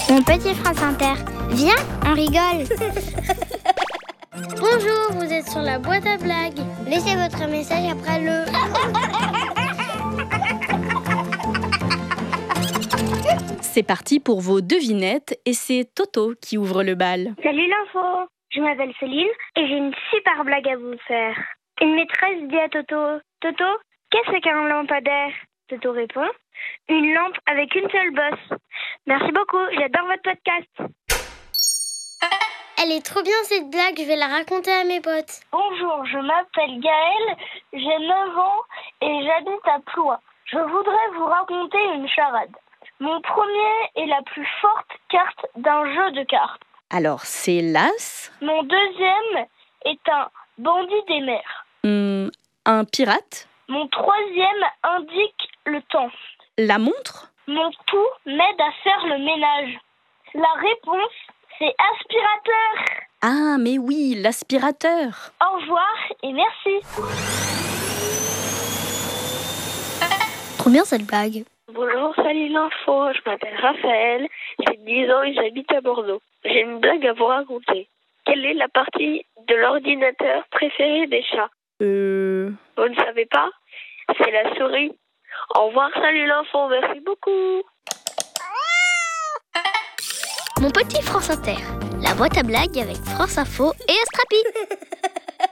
Mon petit France Inter, viens, on rigole. Bonjour, vous êtes sur la boîte à blagues. Laissez votre message après le... C'est parti pour vos devinettes et c'est Toto qui ouvre le bal. Salut l'info, je m'appelle Céline et j'ai une super blague à vous faire. Une maîtresse dit à Toto, Toto, qu'est-ce qu'un lampadaire? Toto répond, une lampe avec une seule bosse. Merci beaucoup, j'adore votre podcast. Elle est trop bien cette blague, je vais la raconter à mes potes. Bonjour, je m'appelle Gaëlle, j'ai 9 ans et j'habite à Ploie. Je voudrais vous raconter une charade. Mon premier est la plus forte carte d'un jeu de cartes. Alors, c'est l'as, Mon deuxième est un bandit des mers. un pirate, Mon troisième indique le temps. la montre, Mon pouls m'aide à faire le ménage. La réponse, c'est aspirateur. Ah, mais oui, l'aspirateur. Au revoir et merci. Trop bien cette blague. Bonjour, salut l'info, je m'appelle Raphaël, j'ai 10 ans et j'habite à Bordeaux. J'ai une blague à vous raconter. Quelle est la partie de l'ordinateur préférée des chats? Vous ne savez pas? C'est la souris. Au revoir, salut l'info, merci beaucoup. Mon petit France Inter, la boîte à blagues avec France Info et Astrapi.